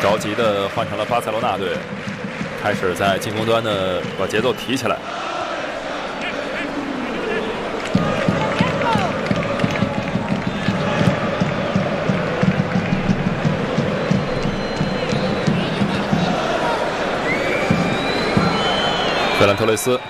着急的换成了巴塞罗那队，开始在进攻端的把节奏提起来。费兰托雷斯，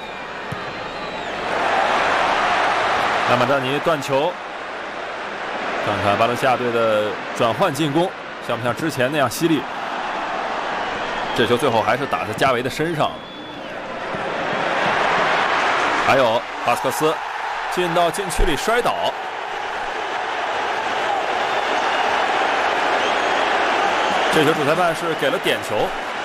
拉马扎尼断球，看看巴伦西亚队的转换进攻像不像之前那样犀利？这球最后还是打在加维的身上。还有巴斯克斯进到禁区里摔倒，这球主裁判是给了点球。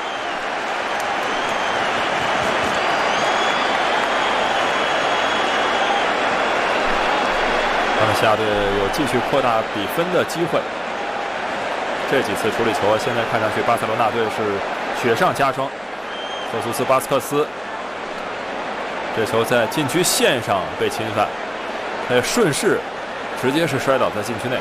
巴伦西亚队有继续扩大比分的机会。这几次处理球，现在看上去巴塞罗那队是雪上加霜。赫苏斯·巴斯克斯，这球在禁区线上被侵犯，他顺势直接是摔倒在禁区内。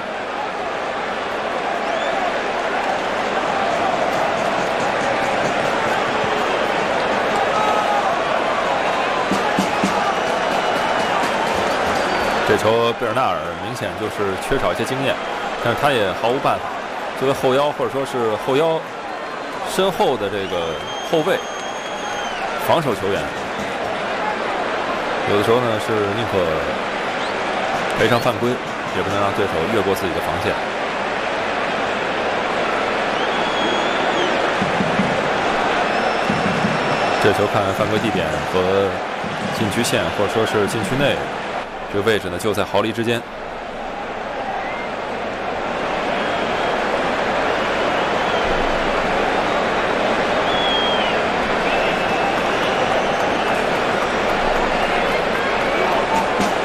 这球贝尔纳尔明显就是缺少一些经验，但是他也毫无办法。作为后腰或者说是后腰身后的这个后卫防守球员，有的时候呢是宁可赔偿犯规，也不能让对手越过自己的防线。这球看犯规地点和禁区线或者说是禁区内。这个位置呢，就在毫厘之间。